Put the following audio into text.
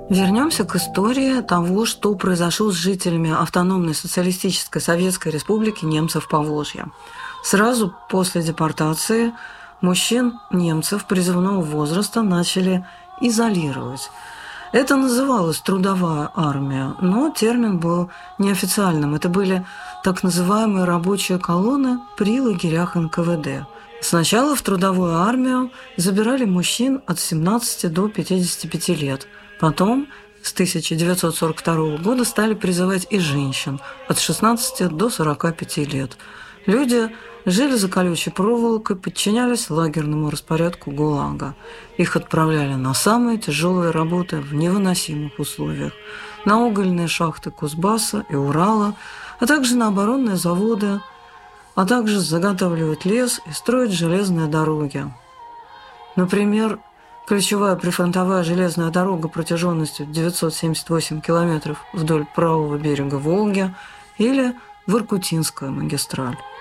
Вернемся к истории того, что произошло с жителями автономной социалистической Советской Республики немцев Поволжья. Сразу после депортации мужчин немцев призывного возраста начали изолировать. Это называлось трудовая армия, но термин был неофициальным. Это были так называемые рабочие колонны при лагерях НКВД. Сначала в трудовую армию забирали мужчин от 17 до 55 лет. Потом с 1942 года стали призывать и женщин от 16 до 45 лет. Люди жили за колючей проволокой, подчинялись лагерному распорядку ГУЛАГа. Их отправляли на самые тяжелые работы в невыносимых условиях. На угольные шахты Кузбасса и Урала, а также на оборонные заводы, а также заготавливать лес и строить железные дороги. Например, ключевая прифронтовая железная дорога протяженностью 978 километров вдоль правого берега Волги или Воркутинская магистраль.